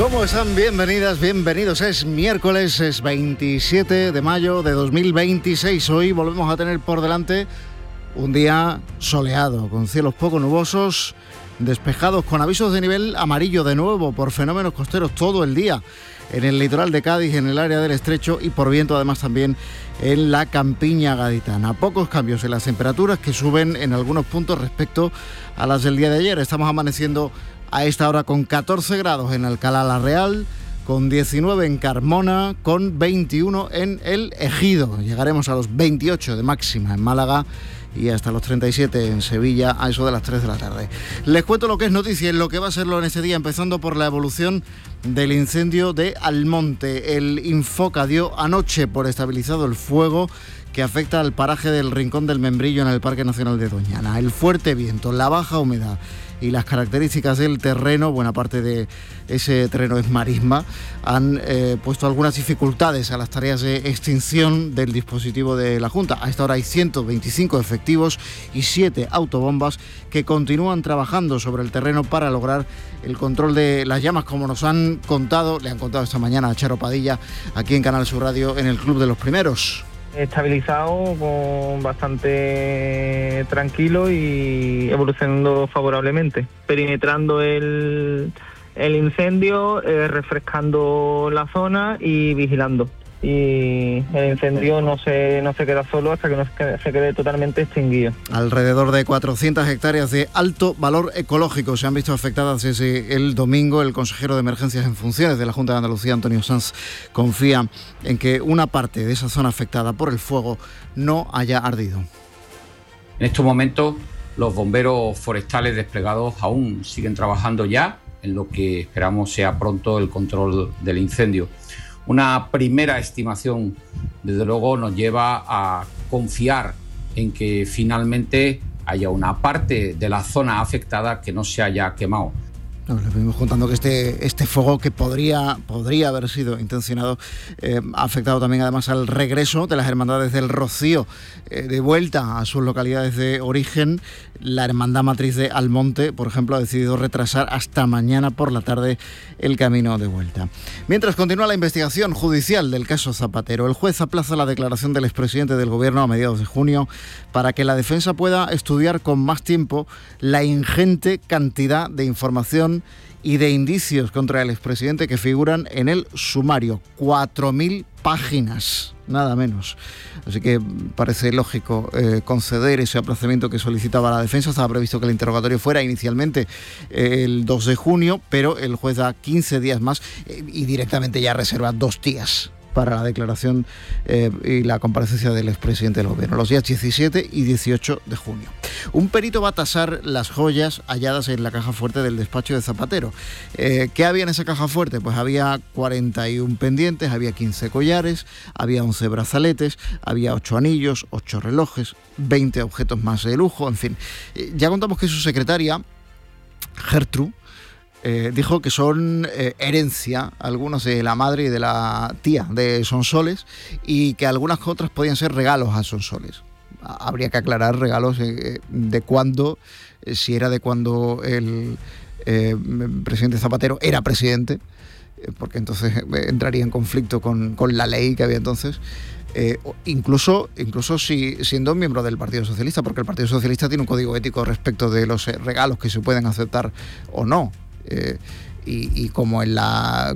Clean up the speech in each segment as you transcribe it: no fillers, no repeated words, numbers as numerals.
¿Cómo están? Bienvenidas, bienvenidos. Es miércoles, es 27 de mayo de 2026. Hoy volvemos a tener por delante un día soleado, con cielos poco nubosos, despejados, con avisos de nivel amarillo de nuevo por fenómenos costeros todo el día en el litoral de Cádiz, en el área del Estrecho y por viento además también en la campiña gaditana. Pocos cambios en las temperaturas, que suben en algunos puntos respecto a las del día de ayer. Estamos amaneciendo a esta hora con 14 grados en Alcalá la Real, con 19 en Carmona, con 21 en El Ejido. Llegaremos a los 28 de máxima en Málaga y hasta los 37 en Sevilla a eso de las 3 de la tarde. Les cuento lo que es noticia y lo que va a serlo en este día, empezando por la evolución del incendio de Almonte. El Infoca dio anoche por estabilizado el fuego que afecta al paraje del Rincón del Membrillo en el Parque Nacional de Doñana. El fuerte viento, la baja humedad y las características del terreno, buena parte de ese terreno es marisma, han puesto algunas dificultades a las tareas de extinción del dispositivo de la Junta. A esta hora hay 125 efectivos y 7 autobombas que continúan trabajando sobre el terreno para lograr el control de las llamas, como nos han contado, le han contado esta mañana a Charo Padilla, aquí en Canal Sur Radio, en el Club de los Primeros. Estabilizado, con bastante tranquilo y evolucionando favorablemente, perimetrando el incendio, refrescando la zona y vigilando. Y el incendio no se queda solo hasta que no se quede totalmente extinguido. Alrededor de 400 hectáreas de alto valor ecológico se han visto afectadas desde el domingo. El consejero de Emergencias en funciones de la Junta de Andalucía, Antonio Sanz, confía en que una parte de esa zona afectada por el fuego no haya ardido. En estos momentos, los bomberos forestales desplegados aún siguen trabajando ya en lo que esperamos sea pronto el control del incendio. Una primera estimación, desde luego, nos lleva a confiar en que finalmente haya una parte de la zona afectada que no se haya quemado. Les venimos contando que este fuego, que podría haber sido intencionado, ha afectado también además al regreso de las hermandades del Rocío de vuelta a sus localidades de origen. La hermandad matriz de Almonte, por ejemplo, ha decidido retrasar hasta mañana por la tarde el camino de vuelta. Mientras continúa la investigación judicial del caso Zapatero, el juez aplaza la declaración del expresidente del Gobierno a mediados de junio para que la defensa pueda estudiar con más tiempo la ingente cantidad de información y de indicios contra el expresidente que figuran en el sumario. 4.000 páginas, nada menos. Así que parece lógico conceder ese aplazamiento que solicitaba la defensa. Estaba previsto que el interrogatorio fuera inicialmente el 2 de junio, pero el juez da 15 días más y directamente ya reserva 2 días para la declaración y la comparecencia del expresidente del Gobierno, los días 17 y 18 de junio. Un perito va a tasar las joyas halladas en la caja fuerte del despacho de Zapatero. ¿Qué había en esa caja fuerte? Pues había 41 pendientes, había 15 collares, había 11 brazaletes, había 8 anillos, 8 relojes, 20 objetos más de lujo, en fin. Ya contamos que su secretaria, Gertrude, dijo que son herencia, algunos de la madre y de la tía de Sonsoles, y que algunas otras podían ser regalos a Sonsoles. Habría que aclarar regalos de cuándo, si era de cuando el presidente Zapatero era presidente, porque entonces entraría en conflicto con la ley que había entonces. Incluso si siendo miembro del Partido Socialista, porque el Partido Socialista tiene un código ético respecto de los regalos que se pueden aceptar o no. Y como en la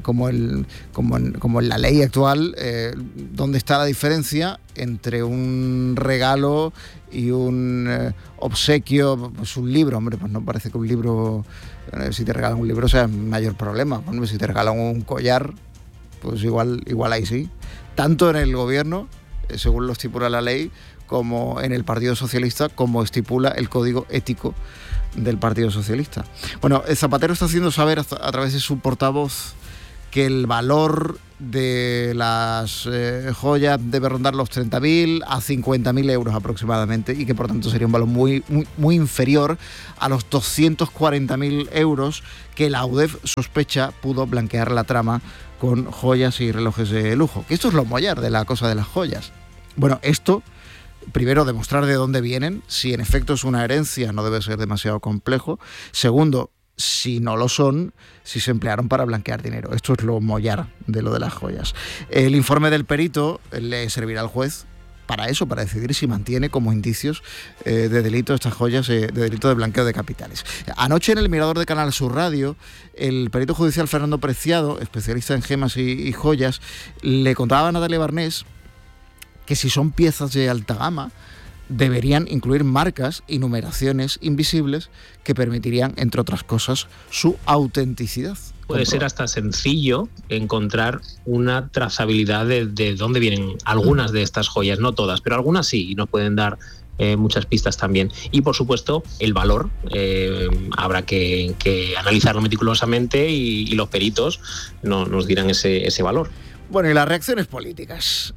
ley actual, ¿dónde está la diferencia entre un regalo y un obsequio? Pues un libro, hombre, pues no parece que un libro, si te regalan un libro sea mayor problema. Bueno, si te regalan un collar, pues igual ahí sí. Tanto en el Gobierno, según lo estipula la ley, como en el Partido Socialista, como estipula el código ético del Partido Socialista. Bueno, Zapatero está haciendo saber a través de su portavoz que el valor de las joyas debe rondar los 30.000 a 50.000 euros aproximadamente, y que por tanto sería un valor muy inferior a los 240.000 euros que la UDEF sospecha pudo blanquear la trama con joyas y relojes de lujo. Que esto es lo mollar de la cosa de las joyas. Bueno, esto, primero, demostrar de dónde vienen. Si en efecto es una herencia, no debe ser demasiado complejo. Segundo, si no lo son, si se emplearon para blanquear dinero. Esto es lo mollar de lo de las joyas. El informe del perito le servirá al juez para eso, para decidir si mantiene como indicios de delito estas joyas, de delito de blanqueo de capitales. Anoche en el Mirador de Canal Sur Radio, el perito judicial Fernando Preciado, especialista en gemas y joyas, le contaba a Natalia Barnés que si son piezas de alta gama, deberían incluir marcas y numeraciones invisibles que permitirían, entre otras cosas, su autenticidad. Puede ser hasta sencillo encontrar una trazabilidad de dónde vienen algunas de estas joyas, no todas, pero algunas sí, y nos pueden dar muchas pistas también. Y por supuesto, el valor, habrá que analizarlo meticulosamente y los peritos nos dirán ese valor. Bueno, y las reacciones políticas.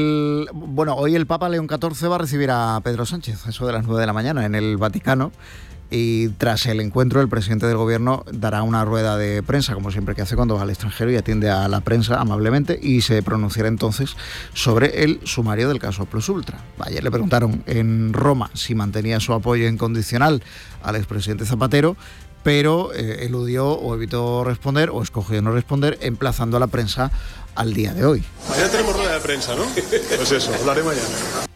Hoy el Papa León XIV va a recibir a Pedro Sánchez, eso de las 9 de la mañana, en el Vaticano. Y tras el encuentro, el presidente del gobierno dará una rueda de prensa, como siempre que hace cuando va al extranjero y atiende a la prensa amablemente, y se pronunciará entonces sobre el sumario del caso Plus Ultra. Ayer le preguntaron en Roma si mantenía su apoyo incondicional al expresidente Zapatero, pero eludió o evitó responder o escogió no responder, emplazando a la prensa al día de hoy. Mañana tenemos rueda de prensa, ¿no? Pues eso, hablaré mañana.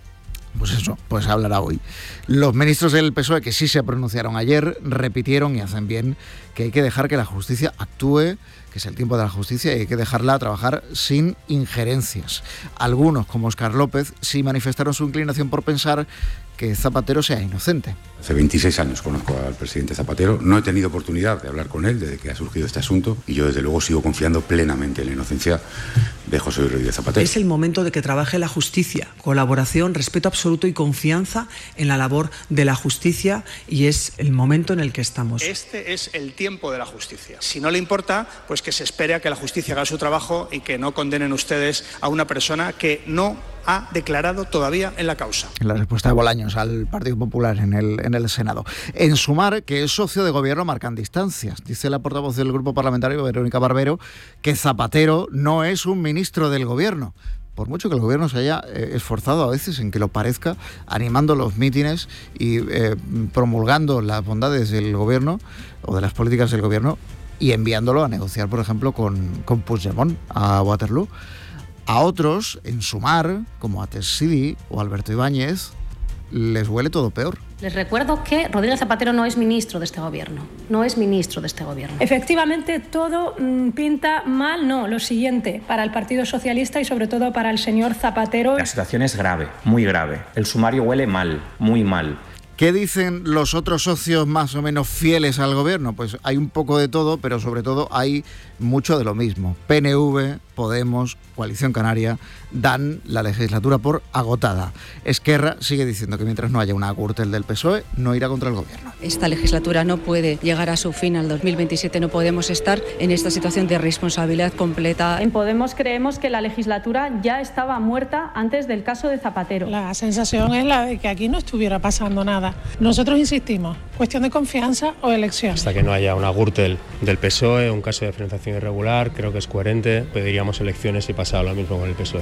Pues hablará hoy. Los ministros del PSOE, que sí se pronunciaron ayer, repitieron, y hacen bien, que hay que dejar que la justicia actúe, que es el tiempo de la justicia, y hay que dejarla trabajar sin injerencias. Algunos, como Óscar López, sí manifestaron su inclinación por pensar que Zapatero sea inocente. Hace 26 años conozco al presidente Zapatero, no he tenido oportunidad de hablar con él desde que ha surgido este asunto, y yo desde luego sigo confiando plenamente en la inocencia de José Luis Rodríguez Zapatero. Es el momento de que trabaje la justicia, colaboración, respeto absoluto y confianza en la labor de la justicia, y es el momento en el que estamos. Este es el tiempo de la justicia. Si no le importa, pues que se espere a que la justicia haga su trabajo y que no condenen ustedes a una persona que no ha declarado todavía en la causa. La respuesta de Bolaños al Partido Popular en el Senado. En Sumar, que es socio de gobierno, marcan distancias. Dice la portavoz del grupo parlamentario, Verónica Barbero, que Zapatero no es un ministro del gobierno. Por mucho que el gobierno se haya esforzado a veces en que lo parezca, animando los mítines y promulgando las bondades del gobierno o de las políticas del gobierno y enviándolo a negociar, por ejemplo, con Puigdemont a Waterloo. A otros, en Sumar, como a Tessidi o Alberto Ibáñez, les huele todo peor. Les recuerdo que Rodríguez Zapatero no es ministro de este gobierno. No es ministro de este gobierno. Efectivamente, todo pinta mal. No, lo siguiente, para el Partido Socialista y sobre todo para el señor Zapatero. La situación es grave, muy grave. El sumario huele mal, muy mal. ¿Qué dicen los otros socios más o menos fieles al gobierno? Pues hay un poco de todo, pero sobre todo hay mucho de lo mismo. PNV, Podemos, Coalición Canaria dan la legislatura por agotada. Esquerra sigue diciendo que mientras no haya una Gürtel del PSOE, no irá contra el gobierno. Esta legislatura no puede llegar a su fin al 2027, no podemos estar en esta situación de responsabilidad completa. En Podemos creemos que la legislatura ya estaba muerta antes del caso de Zapatero. La sensación es la de que aquí no estuviera pasando nada. Nosotros insistimos, cuestión de confianza o elección. Hasta que no haya una Gürtel del PSOE, un caso de financiación irregular, creo que es coherente, pediríamos elecciones y pasar lo mismo con el PSOE.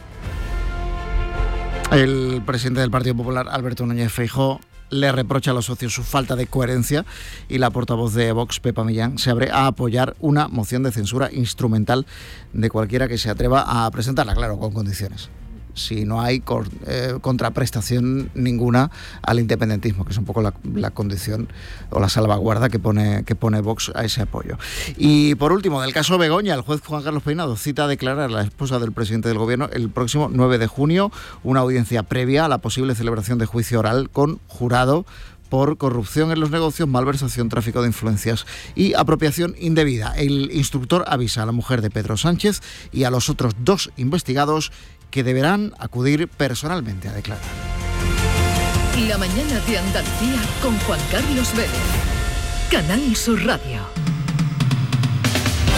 El presidente del Partido Popular, Alberto Núñez Feijóo, le reprocha a los socios su falta de coherencia, y la portavoz de Vox, Pepa Millán, se abre a apoyar una moción de censura instrumental de cualquiera que se atreva a presentarla, claro, con condiciones. Si no hay contraprestación ninguna al independentismo, que es un poco la condición o la salvaguarda que pone Vox a ese apoyo. Y por último, del caso Begoña, el juez Juan Carlos Peinado cita a declarar a la esposa del presidente del gobierno el próximo 9 de junio, una audiencia previa a la posible celebración de juicio oral con jurado por corrupción en los negocios, malversación, tráfico de influencias y apropiación indebida. El instructor avisa a la mujer de Pedro Sánchez y a los otros 2 investigados que deberán acudir personalmente a declarar. La mañana de Andalucía con Juan Carlos Vélez. Canal Sur Radio.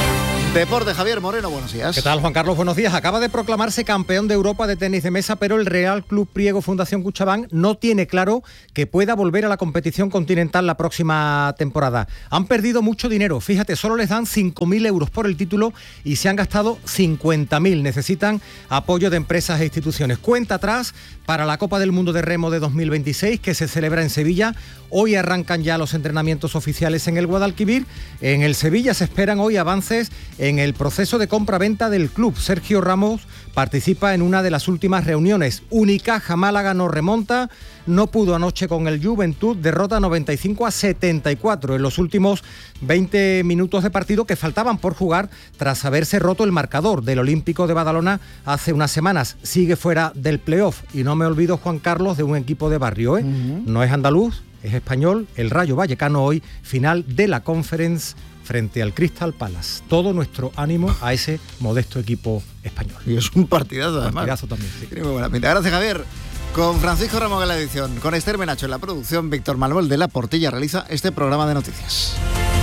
Deporte, Javier Moreno, buenos días. ¿Qué tal, Juan Carlos? Buenos días. Acaba de proclamarse campeón de Europa de tenis de mesa, pero el Real Club Priego Fundación Cuchabán no tiene claro que pueda volver a la competición continental la próxima temporada. Han perdido mucho dinero. Fíjate, solo les dan 5.000 euros por el título y se han gastado 50.000. Necesitan apoyo de empresas e instituciones. Cuenta atrás para la Copa del Mundo de Remo de 2026, que se celebra en Sevilla. Hoy arrancan ya los entrenamientos oficiales en el Guadalquivir. En el Sevilla se esperan hoy avances en el proceso de compra-venta del club. Sergio Ramos participa en una de las últimas reuniones. Unicaja Málaga no remonta, no pudo anoche con el Juventud, derrota 95-74 en los últimos 20 minutos de partido que faltaban por jugar tras haberse roto el marcador del Olímpico de Badalona hace unas semanas. Sigue fuera del playoff y no me olvido, Juan Carlos, de un equipo de barrio, ¿eh? No es andaluz, es español, el Rayo Vallecano hoy, final de la Conference frente al Crystal Palace. Todo nuestro ánimo a ese modesto equipo español. Y es un partidazo, además. Partidazo también, sí. Tiene muy buena pinta. Gracias, Javier. Con Francisco Ramos en la edición, con Esther Menacho en la producción, Víctor Manuel de la Portilla realiza este programa de noticias.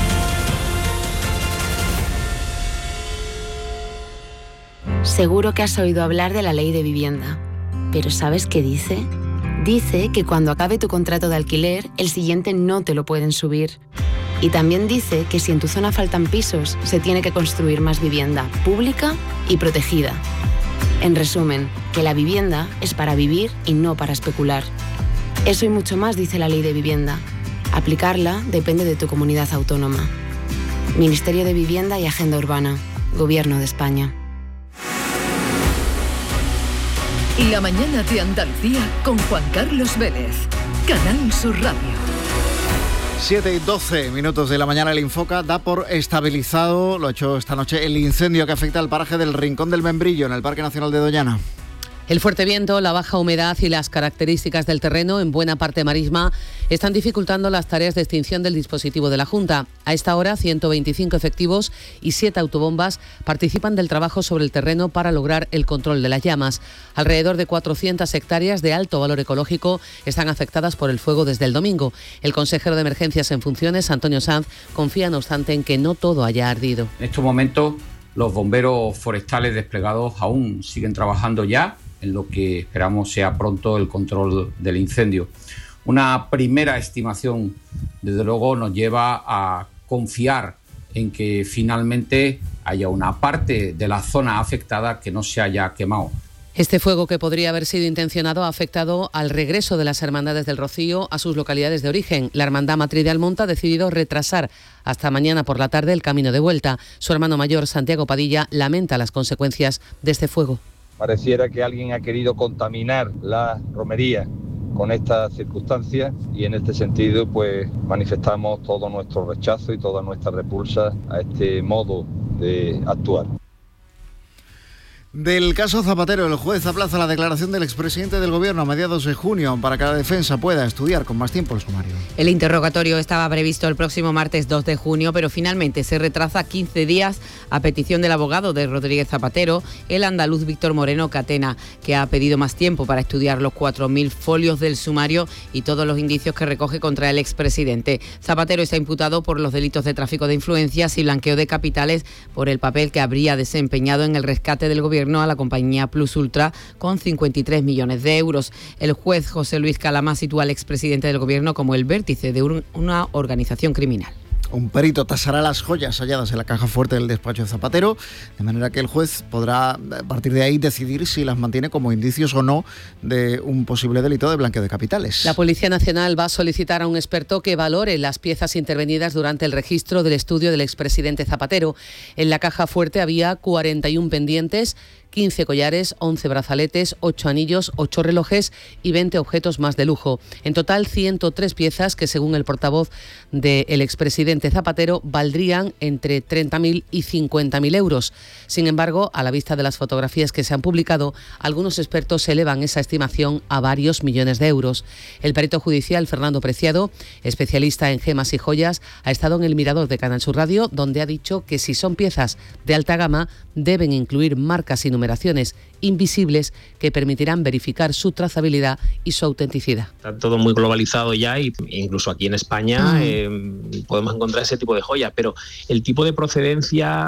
Seguro que has oído hablar de la ley de vivienda. ¿Pero sabes qué dice? Dice que cuando acabe tu contrato de alquiler, el siguiente no te lo pueden subir. Y también dice que si en tu zona faltan pisos, se tiene que construir más vivienda pública y protegida. En resumen, que la vivienda es para vivir y no para especular. Eso y mucho más dice la ley de vivienda. Aplicarla depende de tu comunidad autónoma. Ministerio de Vivienda y Agenda Urbana. Gobierno de España. La mañana de Andalucía con Juan Carlos Vélez. Canal Sur Radio. 7:12 de la mañana. El Infoca da por estabilizado, lo ha hecho esta noche, el incendio que afecta al paraje del Rincón del Membrillo en el Parque Nacional de Doñana. El fuerte viento, la baja humedad y las características del terreno, en buena parte marisma, están dificultando las tareas de extinción del dispositivo de la Junta. A esta hora, 125 efectivos y 7 autobombas participan del trabajo sobre el terreno para lograr el control de las llamas. Alrededor de 400 hectáreas de alto valor ecológico están afectadas por el fuego desde el domingo. El consejero de Emergencias en funciones, Antonio Sanz, confía no obstante en que no todo haya ardido. En estos momentos, los bomberos forestales desplegados aún siguen trabajando ya en lo que esperamos sea pronto el control del incendio. Una primera estimación, desde luego, nos lleva a confiar en que finalmente haya una parte de la zona afectada que no se haya quemado. Este fuego, que podría haber sido intencionado, ha afectado al regreso de las Hermandades del Rocío a sus localidades de origen. La Hermandad Matriz de Almonte ha decidido retrasar hasta mañana por la tarde el camino de vuelta. Su hermano mayor, Santiago Padilla, lamenta las consecuencias de este fuego. Pareciera que alguien ha querido contaminar la romería con estas circunstancias y en este sentido pues manifestamos todo nuestro rechazo y toda nuestra repulsa a este modo de actuar. Del caso Zapatero, el juez aplaza la declaración del expresidente del Gobierno a mediados de junio para que la defensa pueda estudiar con más tiempo el sumario. El interrogatorio estaba previsto el próximo martes 2 de junio, pero finalmente se retrasa 15 días a petición del abogado de Rodríguez Zapatero, el andaluz Víctor Moreno Catena, que ha pedido más tiempo para estudiar los 4.000 folios del sumario y todos los indicios que recoge contra el expresidente. Zapatero está imputado por los delitos de tráfico de influencias y blanqueo de capitales por el papel que habría desempeñado en el rescate del Gobierno a la compañía Plus Ultra con 53 millones de euros. El juez José Luis Calama sitúa al expresidente del Gobierno como el vértice de una organización criminal. Un perito tasará las joyas halladas en la caja fuerte del despacho de Zapatero, de manera que el juez podrá, a partir de ahí, decidir si las mantiene como indicios o no de un posible delito de blanqueo de capitales. La Policía Nacional va a solicitar a un experto que valore las piezas intervenidas durante el registro del estudio del expresidente Zapatero. En la caja fuerte había 41 pendientes, 15 collares, 11 brazaletes, 8 anillos, 8 relojes y 20 objetos más de lujo. En total, 103 piezas que, según el portavoz del expresidente Zapatero, valdrían entre 30.000 y 50.000 euros. Sin embargo, a la vista de las fotografías que se han publicado, algunos expertos elevan esa estimación a varios millones de euros. El perito judicial Fernando Preciado, especialista en gemas y joyas, ha estado en el Mirador de Canal Sur Radio, donde ha dicho que si son piezas de alta gama, deben incluir marcas y numeraciones invisibles que permitirán verificar su trazabilidad y su autenticidad. Está todo muy globalizado ya e incluso aquí en España podemos encontrar ese tipo de joyas, pero el tipo de procedencia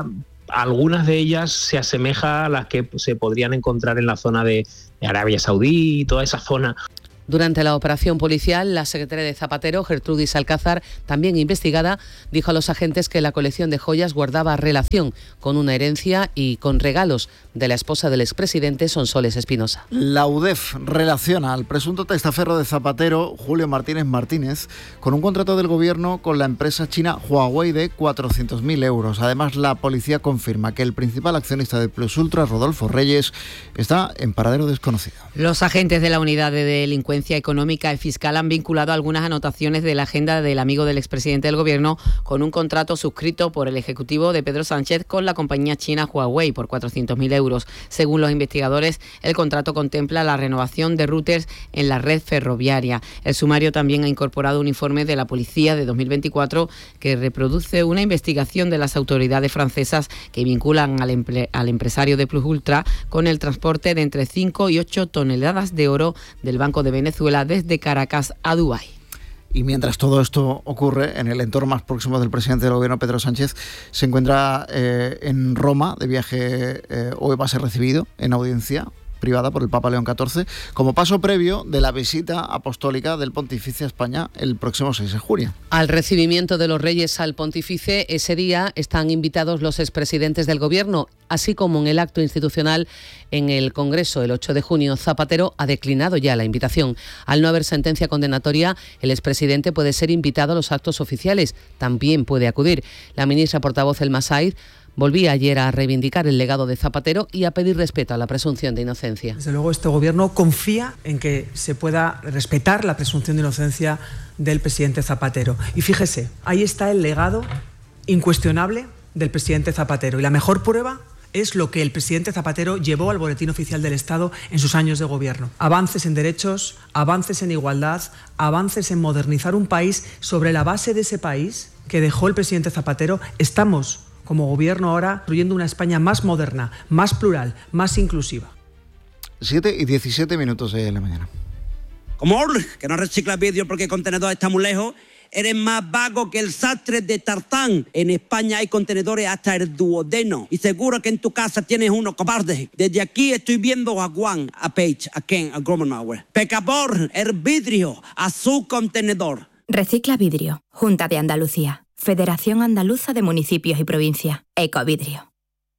algunas de ellas se asemejan a las que se podrían encontrar en la zona de Arabia Saudí y toda esa zona. Durante la operación policial, la secretaria de Zapatero, Gertrudis Alcázar, también investigada, dijo a los agentes que la colección de joyas guardaba relación con una herencia y con regalos de la esposa del expresidente, Sonsoles Espinosa. La UDEF relaciona al presunto testaferro de Zapatero, Julio Martínez Martínez, con un contrato del gobierno con la empresa china Huawei de 400.000 euros. Además, la policía confirma que el principal accionista de Plus Ultra, Rodolfo Reyes, está en paradero desconocido. Los agentes de la Unidad de Delincuencia Económica y Fiscal han vinculado algunas anotaciones de la agenda del amigo del expresidente del gobierno con un contrato suscrito por el ejecutivo de Pedro Sánchez con la compañía china Huawei por 400.000 euros. Según los investigadores, el contrato contempla la renovación de routers en la red ferroviaria. El sumario también ha incorporado un informe de la policía de 2024 que reproduce una investigación de las autoridades francesas que vinculan al empresario de Plus Ultra con el transporte de entre 5 y 8 toneladas de oro del Banco de Venezuela desde Caracas a Dubái. Y mientras todo esto ocurre, en el entorno más próximo del presidente del gobierno, Pedro Sánchez, se encuentra en Roma de viaje, hoy va a ser recibido en audiencia privada por el Papa León XIV, como paso previo de la visita apostólica del pontífice a España el próximo 6 de junio. Al recibimiento de los reyes al pontífice, ese día están invitados los expresidentes del gobierno, así como en el acto institucional en el Congreso el 8 de junio. Zapatero ha declinado ya la invitación. Al no haber sentencia condenatoria, el expresidente puede ser invitado a los actos oficiales. También puede acudir. La ministra portavoz Elma Said volvía ayer a reivindicar el legado de Zapatero y a pedir respeto a la presunción de inocencia. Desde luego, este gobierno confía en que se pueda respetar la presunción de inocencia del presidente Zapatero. Y fíjese, ahí está el legado incuestionable del presidente Zapatero. Y la mejor prueba es lo que el presidente Zapatero llevó al Boletín Oficial del Estado en sus años de gobierno. Avances en derechos, avances en igualdad, avances en modernizar un país. Sobre la base de ese país que dejó el presidente Zapatero, estamos como gobierno ahora construyendo una España más moderna, más plural, más inclusiva. 7:17 de la mañana. Como que no recicla vídeo porque el contenedor está muy lejos, eres más vago que el sastre de Tarzán. En España hay contenedores hasta el duodeno y seguro que en tu casa tienes uno, cobarde. Desde aquí estoy viendo a Juan, a Paige, a Ken, a Gromenauer. Pecador, el vidrio, a su contenedor. Recicla vidrio. Junta de Andalucía. Federación Andaluza de Municipios y Provincias. Ecovidrio.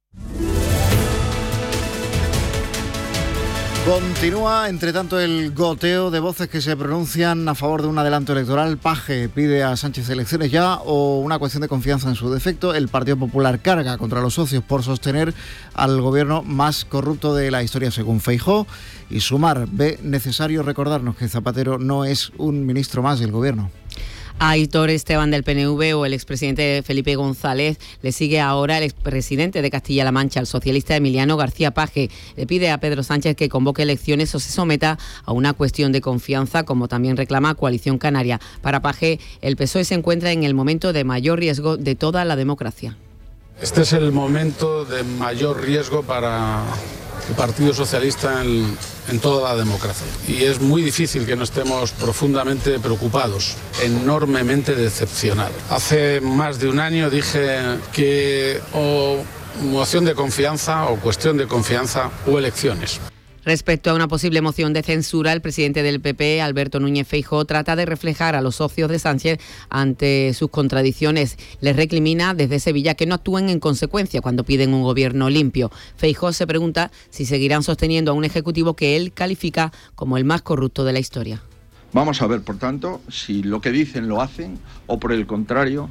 Continúa, entre tanto, el goteo de voces que se pronuncian a favor de un adelanto electoral. Paje pide a Sánchez elecciones ya o una cuestión de confianza en su defecto. El Partido Popular carga contra los socios por sostener al gobierno más corrupto de la historia según Feijóo. Y Sumar ve necesario recordarnos que Zapatero no es un ministro más del gobierno. A Aitor Esteban del PNV o el expresidente Felipe González le sigue ahora el expresidente de Castilla-La Mancha, el socialista Emiliano García Paje. Le pide a Pedro Sánchez que convoque elecciones o se someta a una cuestión de confianza, como también reclama Coalición Canaria. Para Paje, el PSOE se encuentra en el momento de mayor riesgo de toda la democracia. Este es el momento de mayor riesgo para el Partido Socialista en toda la democracia. Y es muy difícil que no estemos profundamente preocupados, enormemente decepcionados. Hace más de un año dije que o moción de confianza o cuestión de confianza o elecciones. Respecto a una posible moción de censura, el presidente del PP, Alberto Núñez Feijóo, trata de reflejar a los socios de Sánchez ante sus contradicciones. Les recrimina desde Sevilla que no actúen en consecuencia cuando piden un gobierno limpio. Feijóo se pregunta si seguirán sosteniendo a un ejecutivo que él califica como el más corrupto de la historia. Vamos a ver, por tanto, si lo que dicen lo hacen o, por el contrario,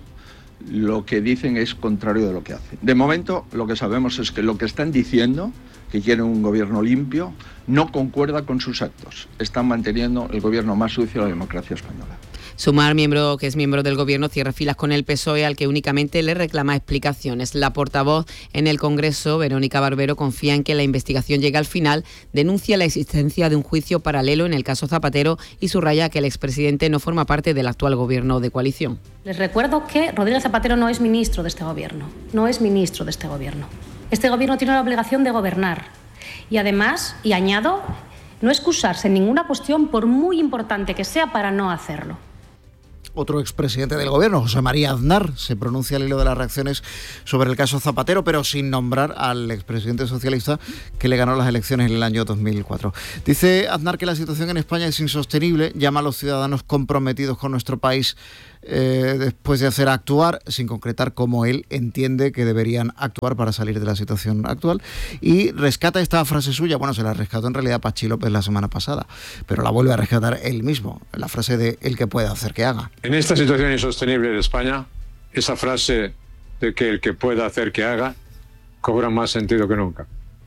lo que dicen es contrario de lo que hacen. De momento, lo que sabemos es que lo que están diciendo, que quieren un gobierno limpio, no concuerda con sus actos. Están manteniendo el gobierno más sucio de la democracia española. Sumar, que es miembro del gobierno, cierra filas con el PSOE, al que únicamente le reclama explicaciones. La portavoz en el Congreso, Verónica Barbero, confía en que la investigación llegue al final, denuncia la existencia de un juicio paralelo en el caso Zapatero y subraya que el expresidente no forma parte del actual gobierno de coalición. Les recuerdo que Rodríguez Zapatero no es ministro de este gobierno. No es ministro de este gobierno. Este gobierno tiene la obligación de gobernar. Y además, y añado, no excusarse en ninguna cuestión por muy importante que sea para no hacerlo. Otro expresidente del gobierno, José María Aznar, se pronuncia al hilo de las reacciones sobre el caso Zapatero, pero sin nombrar al expresidente socialista que le ganó las elecciones en el año 2004. Dice Aznar que la situación en España es insostenible, llama a los ciudadanos comprometidos con nuestro país después de hacer actuar, sin concretar cómo él entiende que deberían actuar para salir de la situación actual, y rescata esta frase suya, bueno, se la rescató en realidad Pachi López la semana pasada, pero la vuelve a rescatar él mismo, la frase de el que pueda hacer que haga. En esta situación insostenible de España, esa frase de que el que pueda hacer que haga cobra más sentido que nunca.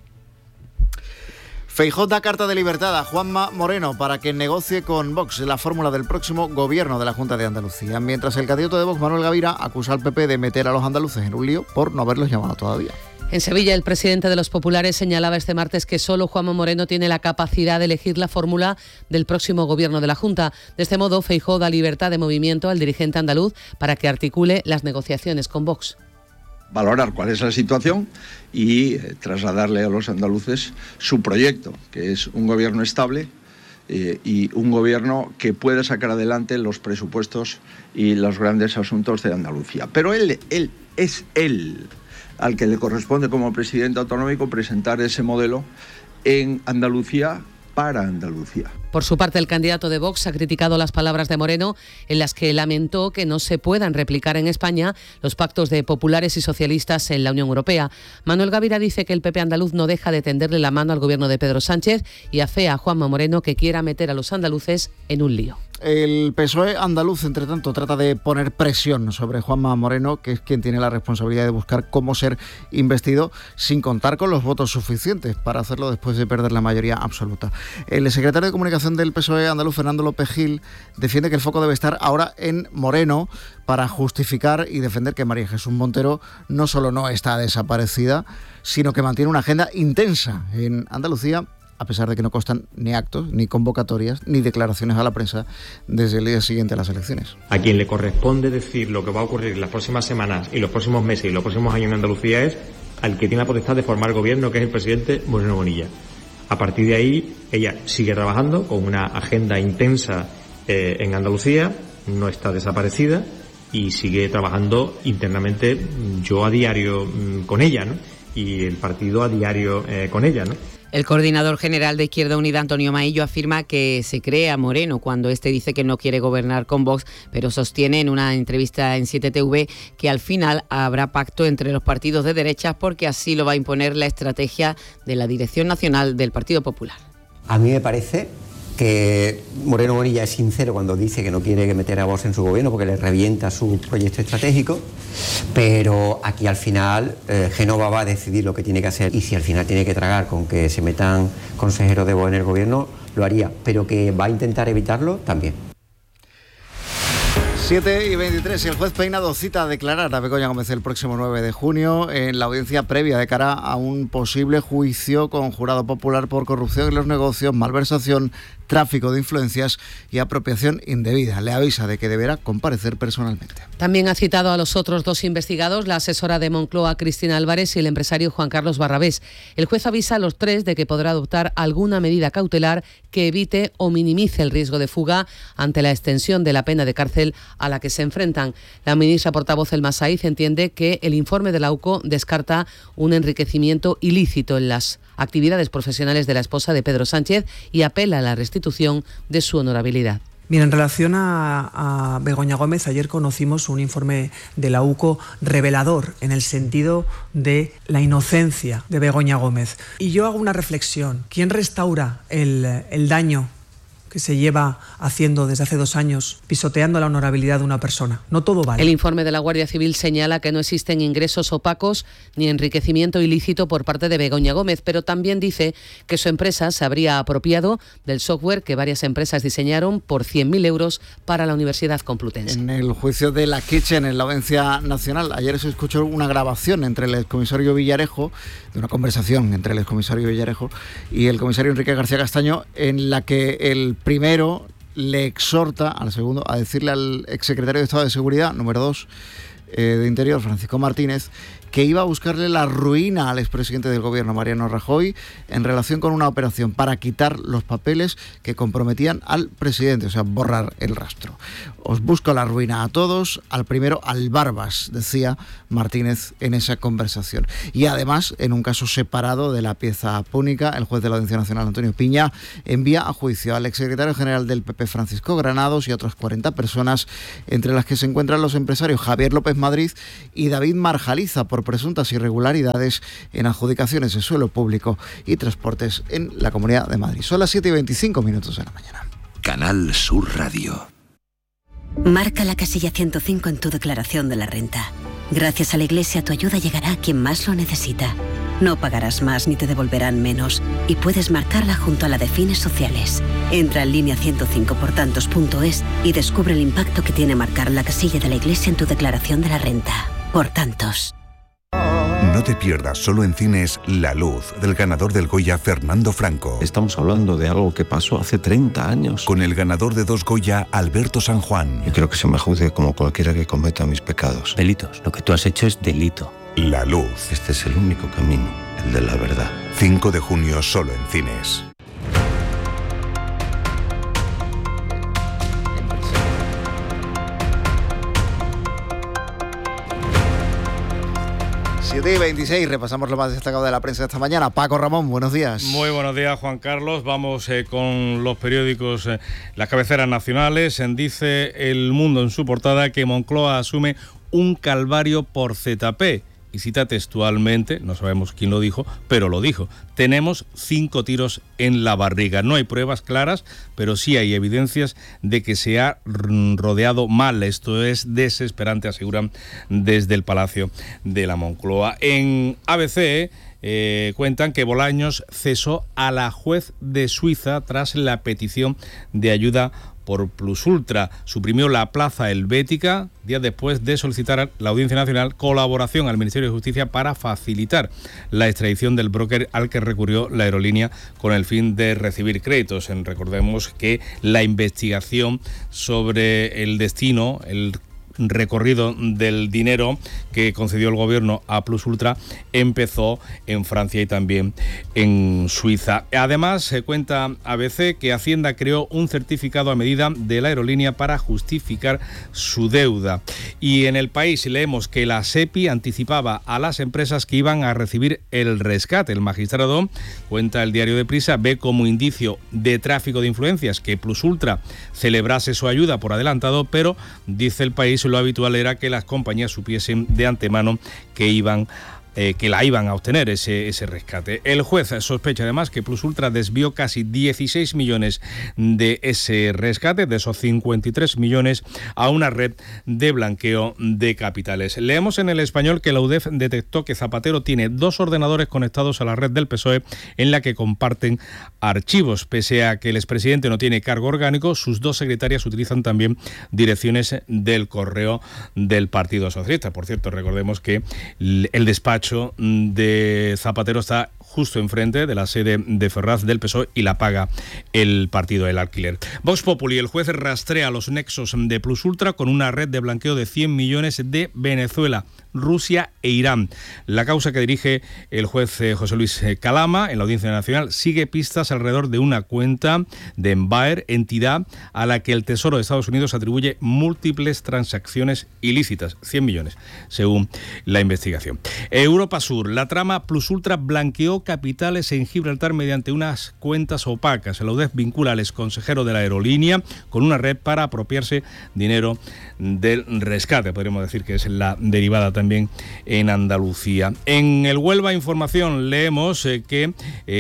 Feijóo da carta de libertad a Juanma Moreno para que negocie con Vox la fórmula del próximo gobierno de la Junta de Andalucía, mientras el candidato de Vox, Manuel Gavira, acusa al PP de meter a los andaluces en un lío por no haberlos llamado todavía. En Sevilla, el presidente de los populares señalaba este martes que solo Juanma Moreno tiene la capacidad de elegir la fórmula del próximo gobierno de la Junta. De este modo, Feijóo da libertad de movimiento al dirigente andaluz para que articule las negociaciones con Vox. Valorar cuál es la situación y trasladarle a los andaluces su proyecto, que es un gobierno estable y un gobierno que pueda sacar adelante los presupuestos y los grandes asuntos de Andalucía. Pero él al que le corresponde como presidente autonómico presentar ese modelo en Andalucía para Andalucía. Por su parte, el candidato de Vox ha criticado las palabras de Moreno, en las que lamentó que no se puedan replicar en España los pactos de populares y socialistas en la Unión Europea. Manuel Gavira dice que el PP andaluz no deja de tenderle la mano al gobierno de Pedro Sánchez y afea a Juanma Moreno que quiera meter a los andaluces en un lío. El PSOE andaluz, entre tanto, trata de poner presión sobre Juanma Moreno, que es quien tiene la responsabilidad de buscar cómo ser investido sin contar con los votos suficientes para hacerlo después de perder la mayoría absoluta. El secretario de Comunicación del PSOE andaluz, Fernando López Gil, defiende que el foco debe estar ahora en Moreno para justificar y defender que María Jesús Montero no solo no está desaparecida, sino que mantiene una agenda intensa en Andalucía, a pesar de que no constan ni actos, ni convocatorias, ni declaraciones a la prensa desde el día siguiente a las elecciones. A quien le corresponde decir lo que va a ocurrir en las próximas semanas y los próximos meses y los próximos años en Andalucía es al que tiene la potestad de formar gobierno, que es el presidente Moreno Bonilla. A partir de ahí, ella sigue trabajando con una agenda intensa en Andalucía, no está desaparecida y sigue trabajando internamente, yo a diario con ella, ¿no? Y el partido a diario con ella, ¿no? El coordinador general de Izquierda Unida, Antonio Maillo, afirma que se cree a Moreno cuando este dice que no quiere gobernar con Vox, pero sostiene en una entrevista en 7TV que al final habrá pacto entre los partidos de derechas porque así lo va a imponer la estrategia de la Dirección Nacional del Partido Popular. A mí me parece que Moreno Bonilla es sincero cuando dice que no quiere meter a Vox en su gobierno porque le revienta su proyecto estratégico, pero aquí al final Génova va a decidir lo que tiene que hacer y si al final tiene que tragar con que se metan consejeros de Vox en el gobierno, lo haría, pero que va a intentar evitarlo también. 7:23, el juez Peinado cita a declarar a Begoña Gómez el próximo 9 de junio en la audiencia previa de cara a un posible juicio con jurado popular por corrupción en los negocios, malversación, tráfico de influencias y apropiación indebida. Le avisa de que deberá comparecer personalmente. También ha citado a los otros dos investigados, la asesora de Moncloa, Cristina Álvarez, y el empresario Juan Carlos Barrabés. El juez avisa a los tres de que podrá adoptar alguna medida cautelar que evite o minimice el riesgo de fuga ante la extensión de la pena de cárcel a la que se enfrentan. La ministra portavoz Elma Saiz entiende que el informe de la UCO descarta un enriquecimiento ilícito en las actividades profesionales de la esposa de Pedro Sánchez y apela a la restitución de su honorabilidad. Mira, en relación a Begoña Gómez, ayer conocimos un informe de la UCO revelador en el sentido de la inocencia de Begoña Gómez. Y yo hago una reflexión. ¿Quién restaura el daño que se lleva haciendo desde hace 2 años, pisoteando la honorabilidad de una persona? No todo vale. El informe de la Guardia Civil señala que no existen ingresos opacos ni enriquecimiento ilícito por parte de Begoña Gómez, pero también dice que su empresa se habría apropiado del software que varias empresas diseñaron por 100.000 euros para la Universidad Complutense. En el juicio de la Kitchen en la Audiencia Nacional, ayer se escuchó una grabación entre el excomisario Villarejo, de una conversación entre el excomisario Villarejo y el comisario Enrique García Castaño, en la que el primero le exhorta al segundo a decirle al exsecretario de Estado de Seguridad, número 2, de Interior, Francisco Martínez, que iba a buscarle la ruina al expresidente del gobierno, Mariano Rajoy, en relación con una operación para quitar los papeles que comprometían al presidente, o sea, borrar el rastro. Os busco la ruina a todos, al primero al Barbas, decía Martínez en esa conversación. Y además, en un caso separado de la pieza púnica, el juez de la Audiencia Nacional, Antonio Piña, envía a juicio al exsecretario general del PP, Francisco Granados, y a otras 40 personas, entre las que se encuentran los empresarios Javier López Madrid y David Marjaliza, por presuntas irregularidades en adjudicaciones de suelo público y transportes en la Comunidad de Madrid. Son las 7:25 de la mañana. Canal Sur Radio. Marca la casilla 105 en tu declaración de la renta. Gracias a la Iglesia, tu ayuda llegará a quien más lo necesita. No pagarás más ni te devolverán menos, y puedes marcarla junto a la de fines sociales. Entra en línea 105portantos.es y descubre el impacto que tiene marcar la casilla de la Iglesia en tu declaración de la renta. Por tantos. No te pierdas solo en cines La Luz, del ganador del Goya, Fernando Franco. Estamos hablando de algo que pasó hace 30 años. Con el ganador de 2 Goya, Alberto San Juan. Yo creo que se me juzgue como cualquiera que cometa mis pecados. Delitos. Lo que tú has hecho es delito. La Luz. Este es el único camino, el de la verdad. 5 de junio solo en cines. Y 26, repasamos lo más destacado de la prensa esta mañana. Paco Ramón, buenos días. Muy buenos días, Juan Carlos. Vamos con los periódicos, las cabeceras nacionales. Dice El Mundo en su portada que Moncloa asume un calvario por ZP. Y cita textualmente, no sabemos quién lo dijo, pero lo dijo: tenemos 5 tiros en la barriga. No hay pruebas claras, pero sí hay evidencias de que se ha rodeado mal. Esto es desesperante, aseguran desde el Palacio de la Moncloa. En ABC cuentan que Bolaños cesó a la juez de Suiza tras la petición de ayuda por Plusultra. Suprimió la plaza helvética días después de solicitar a la Audiencia Nacional colaboración al Ministerio de Justicia para facilitar la extradición del broker al que recurrió la aerolínea con el fin de recibir créditos. Recordemos que la investigación sobre el destino, el recorrido del dinero que concedió el gobierno a Plusultra empezó en Francia y también en Suiza. Además, se cuenta ABC que Hacienda creó un certificado a medida de la aerolínea para justificar su deuda. Y en El País leemos que la SEPI anticipaba a las empresas que iban a recibir el rescate. El magistrado, cuenta el diario de Prisa, ve como indicio de tráfico de influencias que Plusultra celebrase su ayuda por adelantado, pero dice El País, lo habitual era que las compañías supiesen de antemano que la iban a obtener ese rescate. El juez sospecha además que Plusultra desvió casi 16 millones de ese rescate, de esos 53 millones, a una red de blanqueo de capitales. Leemos en El Español que la UDEF detectó que Zapatero tiene 2 ordenadores conectados a la red del PSOE en la que comparten archivos. Pese a que el expresidente no tiene cargo orgánico, sus 2 secretarias utilizan también direcciones del correo del Partido Socialista. Por cierto, recordemos que el despacho de Zapatero está justo enfrente de la sede de Ferraz del PSOE y la paga el partido, el alquiler. Vox Populi, el juez rastrea los nexos de Plusultra con una red de blanqueo de 100 millones de Venezuela, Rusia e Irán. La causa que dirige el juez José Luis Calama en la Audiencia Nacional sigue pistas alrededor de una cuenta de Embaer, entidad a la que el Tesoro de Estados Unidos atribuye múltiples transacciones ilícitas, 100 millones, según la investigación. Europa Sur, la trama Plusultra blanqueó capitales en Gibraltar mediante unas cuentas opacas. La UDEF vincula al exconsejero de la aerolínea con una red para apropiarse dinero del rescate. Podríamos decir que es la derivada también en Andalucía. En el Huelva Información leemos que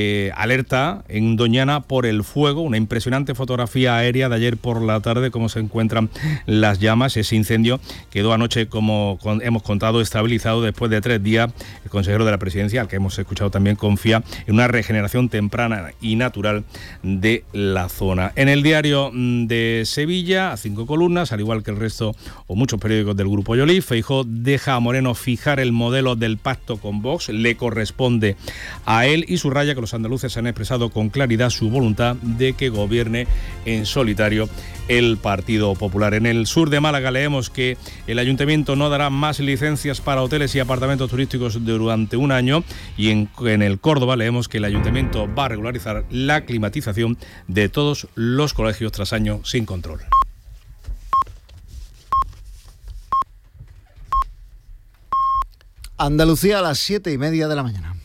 alerta en Doñana por el fuego, una impresionante fotografía aérea de ayer por la tarde, cómo se encuentran las llamas. Ese incendio quedó anoche, como hemos contado, estabilizado después de 3 días. El consejero de la Presidencia, al que hemos escuchado también, confía en una regeneración temprana y natural de la zona. En el Diario de Sevilla, a 5 columnas, al igual que el resto o muchos periódicos del Grupo Yolí, Feijóo deja a Moreno fijar el modelo del pacto con Vox, le corresponde a él, y subraya que los andaluces han expresado con claridad su voluntad de que gobierne en solitario el Partido Popular. En el sur de Málaga leemos que el ayuntamiento no dará más licencias para hoteles y apartamentos turísticos durante un año, y en el Córdoba leemos que el ayuntamiento va a regularizar la climatización de todos los colegios tras años sin control. Andalucía a las 7:30 de la mañana.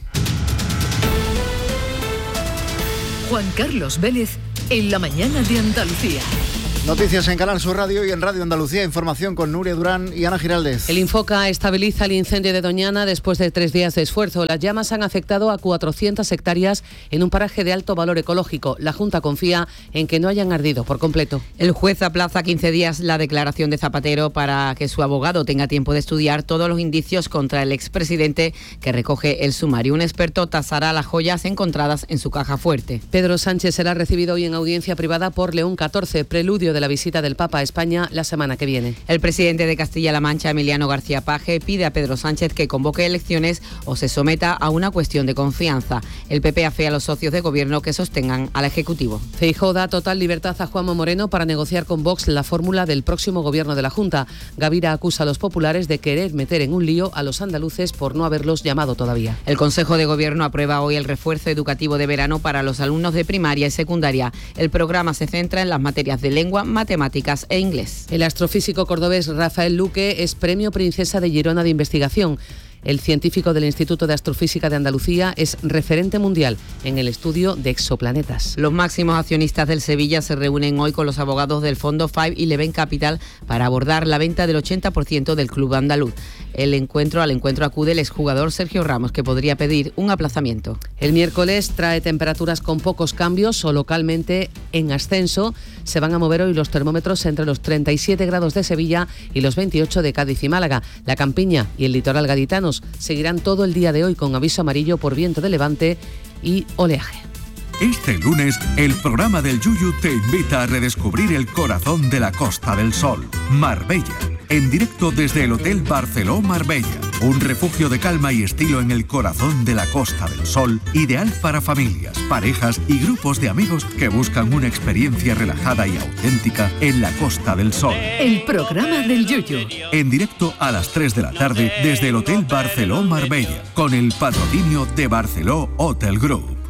Juan Carlos Vélez en la mañana de Andalucía. Noticias en Canal Sur Radio y en Radio Andalucía. Información con Nuria Durán y Ana Giraldez. El Infoca estabiliza el incendio de Doñana después de 3 días de esfuerzo. Las llamas han afectado a 400 hectáreas en un paraje de alto valor ecológico. La Junta confía en que no hayan ardido por completo. El juez aplaza 15 días la declaración de Zapatero para que su abogado tenga tiempo de estudiar todos los indicios contra el expresidente que recoge el sumario. Un experto tasará las joyas encontradas en su caja fuerte. Pedro Sánchez será recibido hoy en audiencia privada por León XIV, preludio de la visita del Papa a España la semana que viene. El presidente de Castilla-La Mancha, Emiliano García Paje, pide a Pedro Sánchez que convoque elecciones o se someta a una cuestión de confianza. El PP afea a los socios de gobierno que sostengan al Ejecutivo. Feijóo da total libertad a Juanma Moreno para negociar con Vox la fórmula del próximo gobierno de la Junta. Gavira acusa a los populares de querer meter en un lío a los andaluces por no haberlos llamado todavía. El Consejo de Gobierno aprueba hoy el refuerzo educativo de verano para los alumnos de primaria y secundaria. El programa se centra en las materias de lengua, matemáticas e inglés. El astrofísico cordobés Rafael Luque es Premio Princesa de Girona de Investigación. El científico del Instituto de Astrofísica de Andalucía es referente mundial en el estudio de exoplanetas. Los máximos accionistas del Sevilla se reúnen hoy con los abogados del fondo 511 Capital para abordar la venta del 80% del club andaluz. Al encuentro acude el exjugador Sergio Ramos, que podría pedir un aplazamiento. El miércoles trae temperaturas con pocos cambios o localmente en ascenso. Se van a mover hoy los termómetros entre los 37 grados de Sevilla y los 28 de Cádiz y Málaga. La Campiña y el litoral gaditano seguirán todo el día de hoy con aviso amarillo por viento de levante y oleaje. Este lunes, el programa del Yuyu te invita a redescubrir el corazón de la Costa del Sol, Marbella, en directo desde el Hotel Barceló Marbella, un refugio de calma y estilo en el corazón de la Costa del Sol, ideal para familias, parejas y grupos de amigos que buscan una experiencia relajada y auténtica en la Costa del Sol. El programa del Yuyu. En directo a las 3 de la tarde desde el Hotel Barceló Marbella, con el patrocinio de Barceló Hotel Group.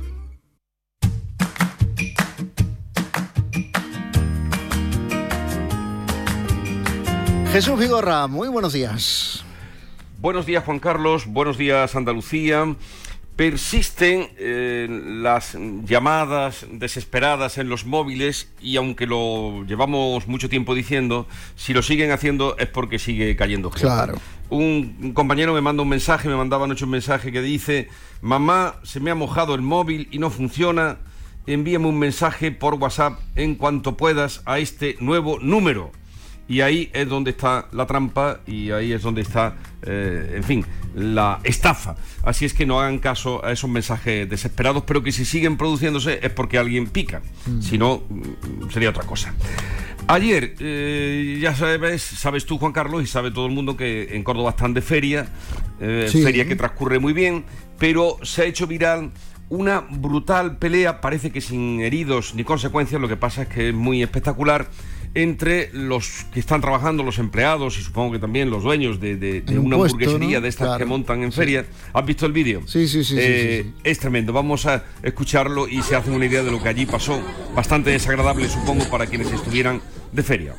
Jesús Vigorra, muy buenos días. Buenos días, Juan Carlos, buenos días, Andalucía. Persisten las llamadas desesperadas en los móviles y aunque lo llevamos mucho tiempo diciendo, si lo siguen haciendo es porque sigue cayendo gente. Claro. Un compañero me mandaba anoche un mensaje que dice: mamá, se me ha mojado el móvil y no funciona, envíame un mensaje por WhatsApp en cuanto puedas a este nuevo número. Y ahí es donde está la trampa y ahí es donde está, la estafa. Así es que no hagan caso a esos mensajes desesperados, pero que si siguen produciéndose es porque alguien pica. Si no, sería otra cosa. Ayer, ya sabes tú, Juan Carlos, y sabe todo el mundo que en Córdoba están de feria, feria que transcurre muy bien, pero se ha hecho viral una brutal pelea, parece que sin heridos ni consecuencias, lo que pasa es que es muy espectacular, entre los que están trabajando, los empleados y supongo que también los dueños de una hamburguesería, ¿no?, de estas que montan en feria. ¿Has visto el vídeo? Sí. Es tremendo, vamos a escucharlo y se hacen una idea de lo que allí pasó, bastante desagradable supongo para quienes estuvieran de feria.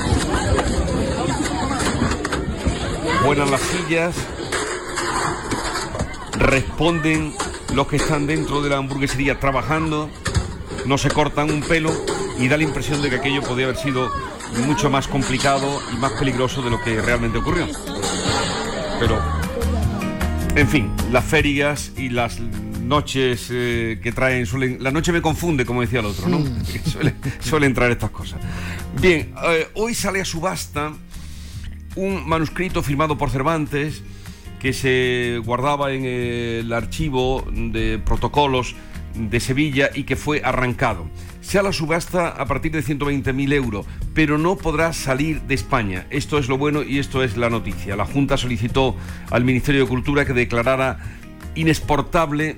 Vuelan las sillas, responden los que están dentro de la hamburguesería trabajando, no se cortan un pelo y da la impresión de que aquello podía haber sido mucho más complicado y más peligroso de lo que realmente ocurrió. Pero, en fin, las ferias y las noches que traen la noche me confunde, como decía el otro, ¿no? Suelen traer estas cosas. Bien, hoy sale a subasta un manuscrito firmado por Cervantes que se guardaba en el archivo de protocolos de Sevilla y que fue arrancado. Se hará la subasta a partir de 120.000 euros, pero no podrá salir de España. Esto es lo bueno y esto es la noticia. La Junta solicitó al Ministerio de Cultura que declarara inexportable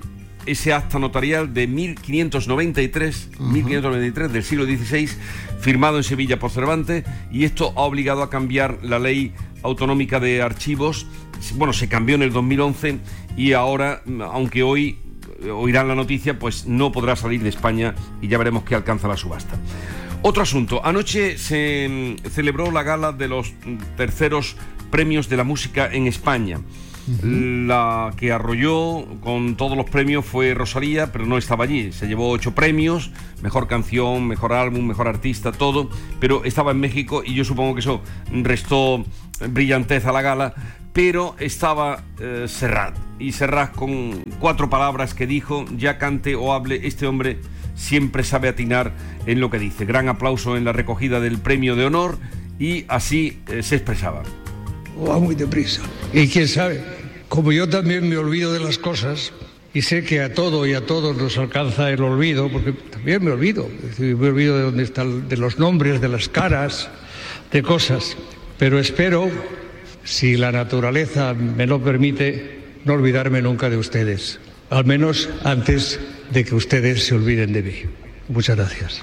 ese acta notarial de 1593 del siglo XVI, firmado en Sevilla por Cervantes, y esto ha obligado a cambiar la ley autonómica de archivos. Bueno, se cambió en el 2011 y ahora, aunque hoy oirán la noticia, pues no podrá salir de España y ya veremos qué alcanza la subasta. Otro asunto, anoche se celebró la gala de los terceros premios de la música en España. La que arrolló con todos los premios fue Rosalía, pero no estaba allí. Se llevó 8 premios, mejor canción, mejor álbum, mejor artista, todo, pero estaba en México y yo supongo que eso restó brillantez a la gala. Pero estaba Serrat, y Serrat, con 4 palabras que dijo, ya cante o hable, este hombre siempre sabe atinar en lo que dice. Gran aplauso en la recogida del premio de honor, y así se expresaba. Va muy deprisa. Y quién sabe, como yo también me olvido de las cosas, y sé que a todo y a todos nos alcanza el olvido, porque también me olvido. Es decir, me olvido de dónde están, de los nombres, de las caras, de cosas. Pero espero, si la naturaleza me lo permite, no olvidarme nunca de ustedes. Al menos antes de que ustedes se olviden de mí. Muchas gracias.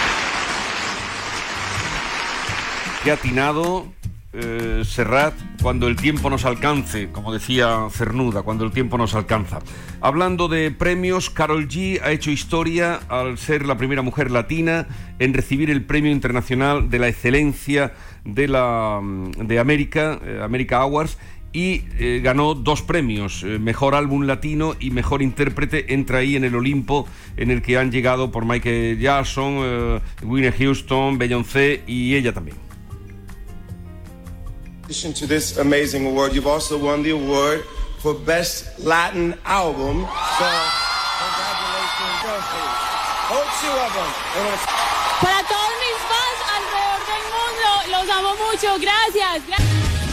Qué atinado Serrat, cuando el tiempo nos alcance, como decía Cernuda, cuando el tiempo nos alcanza. Hablando de premios, Karol G ha hecho historia al ser la primera mujer latina en recibir el Premio Internacional de la Excelencia de América Awards, y ganó 2 premios, mejor álbum latino y mejor intérprete. Entra ahí en el Olimpo en el que han llegado por Michael Jackson, Whitney Houston, Beyoncé y ella también. In addition to this amazing award, you've also won the award for Best Latin Album. So, congratulations, Josie. 8 of them. Para todos mis fans alrededor del mundo, los amo mucho, gracias.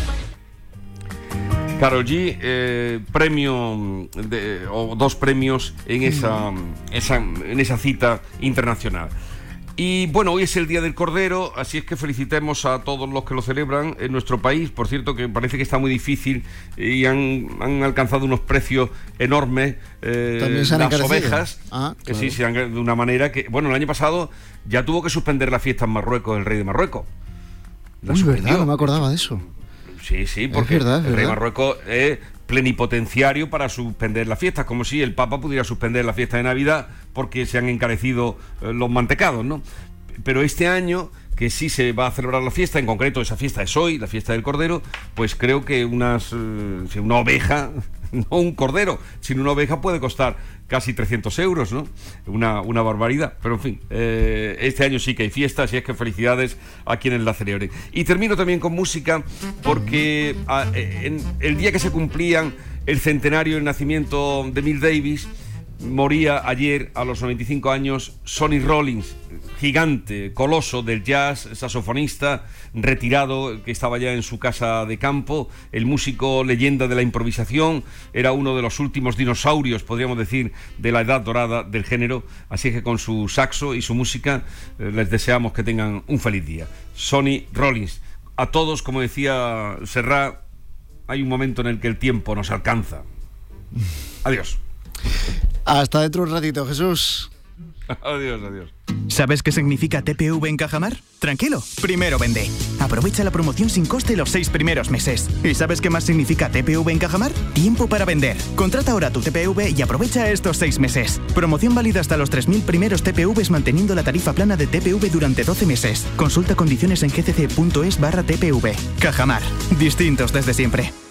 Karol G, premio o 2 premios en esa cita internacional. Y bueno, hoy es el Día del Cordero, así es que felicitemos a todos los que lo celebran en nuestro país. Por cierto, que parece que está muy difícil y han alcanzado unos precios enormes. También se han las encarecido. ovejas, Claro. sí, de una manera que, bueno, el año pasado ya tuvo que suspender la fiesta en Marruecos el rey de Marruecos. Uy, verdad, no me acordaba de eso. Sí, porque es verdad. el rey de Marruecos es plenipotenciario para suspender las fiestas, como si el Papa pudiera suspender la fiesta de Navidad porque se han encarecido los mantecados, ¿no? Pero este año, que sí se va a celebrar la fiesta, en concreto esa fiesta es hoy, la fiesta del Cordero, pues creo que una oveja, no un cordero, sino una oveja puede costar casi 300 euros, ¿no? Una barbaridad. Pero en fin, este año sí que hay fiesta, así es que felicidades a quienes la celebren. Y termino también con música, porque en el día que se cumplían el centenario del nacimiento de Miles Davis, moría ayer a los 95 años Sonny Rollins, gigante, coloso del jazz, saxofonista retirado que estaba ya en su casa de campo, el músico leyenda de la improvisación, era uno de los últimos dinosaurios, podríamos decir, de la edad dorada del género, así que con su saxo y su música les deseamos que tengan un feliz día. Sonny Rollins. A todos, como decía Serrat, hay un momento en el que el tiempo nos alcanza. Adiós. Hasta dentro de un ratito, Jesús. Adiós. ¿Sabes qué significa TPV en Cajamar? Tranquilo, primero vende. Aprovecha la promoción sin coste los 6 primeros meses. ¿Y sabes qué más significa TPV en Cajamar? Tiempo para vender. Contrata ahora tu TPV y aprovecha estos 6 meses. Promoción válida hasta los 3.000 primeros TPVs manteniendo la tarifa plana de TPV durante 12 meses. Consulta condiciones en gcc.es/TPV. Cajamar. Distintos desde siempre.